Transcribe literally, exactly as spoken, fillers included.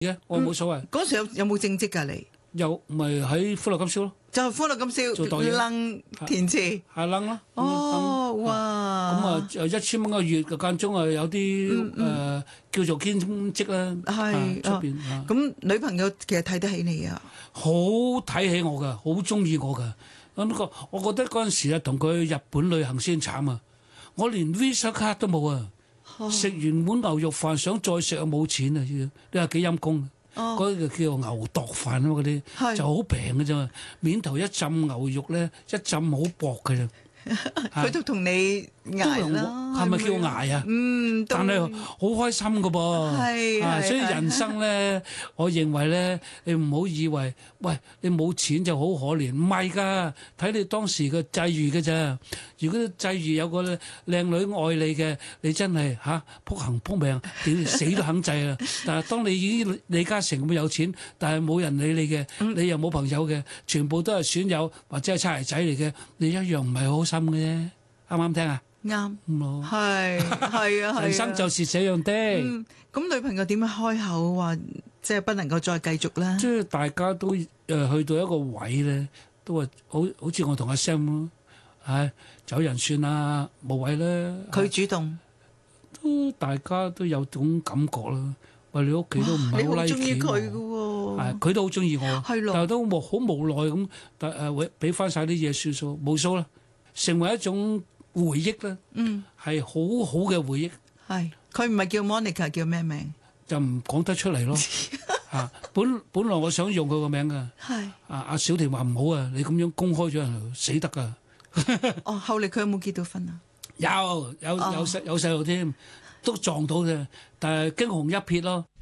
嘅，我冇所謂。 嗰時有有冇正職㗎你？ 有咪喺歡樂今宵咯， 就歡樂今宵做導演楞填詞。 係楞咯。 哦，哇！ 咁啊，就一千蚊個月嘅間中啊，有啲誒叫做兼職啦， 係出邊啊。 咁女朋友其實睇得起你啊？ 好睇起我㗎，好中意我㗎。咁個我覺得嗰陣時啊，同佢去日本旅行先慘啊！我連 Visa 卡都冇啊！食完碗牛肉飯想再食啊冇錢啊！你話幾陰公？嗰個叫做牛剁飯啊嘛，嗰啲就好平嘅啫嘛，面頭一浸牛肉咧，一浸好薄嘅啫。 佢都同你捱啦， 係咪叫捱啊？ 嗯， 但係好開心嘅噃。 係啊，所以人生咧，我認為咧，你唔好以為，喂，你冇錢就好可憐，唔係㗎，睇你當時嘅際遇嘅咋。如果際遇有個靚女愛你嘅，你真係嚇撲行撲命，點死都肯制啊！但係當你已經李嘉誠咁有錢，但係冇人理你嘅，你又冇朋友嘅，全部都係損友或者係差爺仔嚟嘅，你一樣唔係好心嘅啫。啱唔啱聽啊？ 啱， 係係係啊， 人生就是這樣的。 嗯，咁女朋友點樣開口話，即係不能夠再繼續咧？ 即係大家都誒去到一個位咧，都話好好似我同阿 Sam 咯，唉，走人算啦，冇位啦。 佢主動， 都大家都有種感覺啦。喂，你屋企都唔係好 like 中意佢嘅喎， 喎， 係佢都好中意我， 係咯， 但係都無好無奈咁，但誒會俾翻曬啲嘢算數，冇數啦，成為一種回憶啦， 嗯， 係好好嘅回憶。 係佢唔係叫 Monica，叫咩名？ 就唔講得出嚟咯。啊，本本來我想用佢個名㗎， 係啊阿小田話唔好啊，你咁樣公開咗人死得㗎。 哦，後嚟佢有冇結到婚啊？ 有有有細有細路添，都撞到嘅，但係驚鴻一瞥咯。